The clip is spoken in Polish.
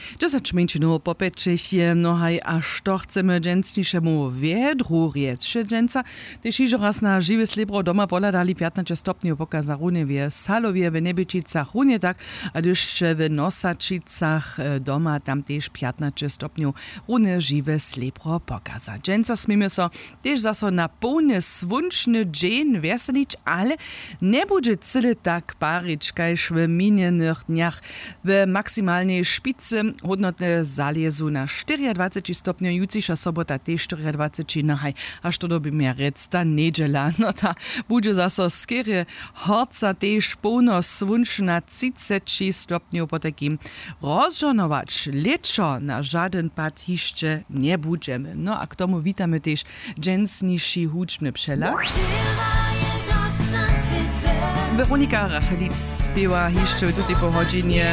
10 minut po 5 je nohaj aż to chcemy dżęsniszemu wiedru riecze dżęca. Też iżo raz na żywe slebro doma poladali 15 stopni pokaza runie w Salowie, w Nebyčicach runie tak, a też w Nosačicach doma tam też 15 stopni runie żywe slebro pokaza. Dżęca smimy so też zaso na pełny swunczny dzień weselić, ale nie będzie cyle tak parić, kajż w minionych dniach w maksymalnej szpicy hodnotne zaliezu na 24 stopni, jutrzejsza sobota też 24 nahaj, aż to doby mehr rec ta niedziela. No ta bude zaso skiery horca też pełno swunczna 30 stopni po takim rozżonować leczo na żaden pad jeszcze nie budżemy. No a k tomu witamy też dżęsniszy huczny pszela. Weronika Rachelic śpiewa jeszcze tutaj po godzinie